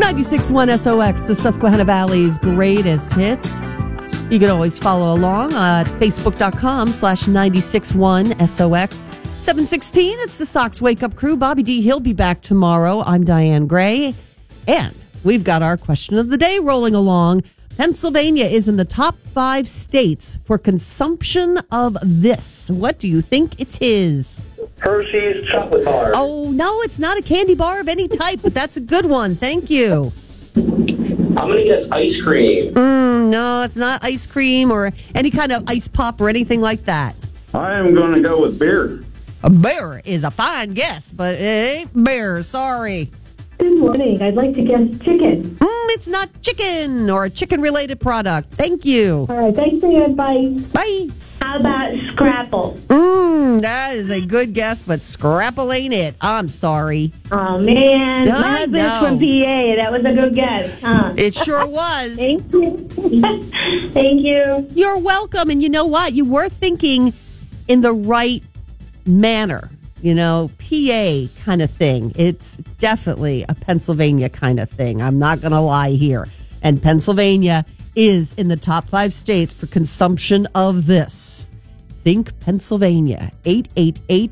96.1 SOX, the Susquehanna Valley's greatest hits. You can always follow along at facebook.com/961 SOX. 7:16, it's the Sox Wake Up Crew. Bobby D, he'll be back tomorrow. I'm Diane Gray. And we've got our question of the day rolling along. Pennsylvania is in the top 5 states for consumption of this. What do you think it is? Hershey's chocolate bar. Oh, no, it's not a candy bar of any type, but that's a good one. Thank you. I'm going to guess ice cream. No, it's not ice cream or any kind of ice pop or anything like that. I am going to go with beer. A bear is a fine guess, but it ain't bear. Sorry. Good morning. I'd like to guess chicken. It's not chicken or a chicken-related product. Thank you. All right. Thanks for your advice. Bye. How about Scrapple? That is a good guess, but Scrapple ain't it. I'm sorry. Oh, man. I My husband's know. from PA. That was a good guess. It sure was. Thank you. Thank you. You're welcome. And you know what? You were thinking in the right manner. You know, PA kind of thing. It's definitely a Pennsylvania kind of thing. I'm not going to lie here. And Pennsylvania is in the top 5 states for consumption of this. Think Pennsylvania. 888